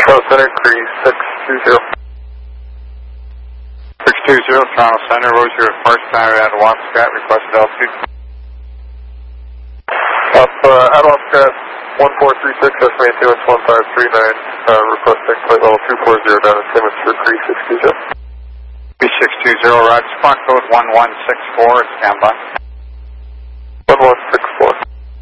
Toronto Center, Cree 620. 620, Toronto Center, what was your first time at Wampscat, requested altitude? Up Adwamscat 1436, estimate TMS 1539, requesting flight level 240 down at Timmins for Cree 620. 3620, Roger, squawk code 1164, stand by. 1164.